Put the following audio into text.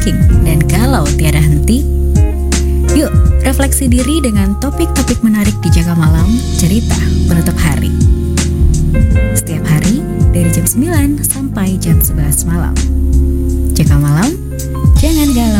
overthinking dan galau tiada henti? Yuk, refleksi diri dengan topik-topik menarik di Jaga Malam, cerita penutup hari. Setiap hari dari jam 9 sampai jam 11 malam. Jaga Malam, jangan galau.